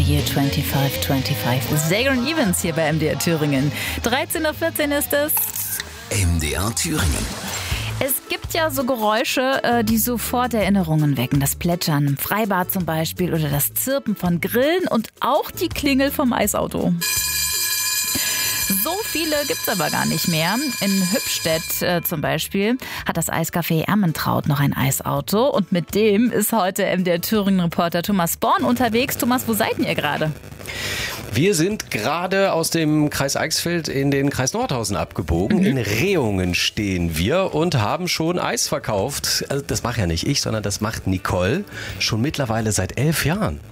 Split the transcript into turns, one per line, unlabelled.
Year 2525. Zagan Evans hier bei MDR Thüringen. 13.14 Uhr ist es.
MDR Thüringen.
Es gibt ja so Geräusche, die sofort Erinnerungen wecken. Das Plätschern im Freibad zum Beispiel oder das Zirpen von Grillen und auch die Klingel vom Eisauto. So viele gibt's aber gar nicht mehr. In Hübstedt zum Beispiel hat das Eiscafé Ermentraut noch ein Eisauto. Und mit dem ist heute MDR Thüringen-Reporter Thomas Born unterwegs. Thomas, wo seid ihr gerade?
Wir sind gerade aus dem Kreis Eichsfeld in den Kreis Nordhausen abgebogen. In Rehungen stehen wir und haben schon Eis verkauft. Also das mache ja nicht ich, sondern das macht Nicole schon mittlerweile seit 11 Jahren.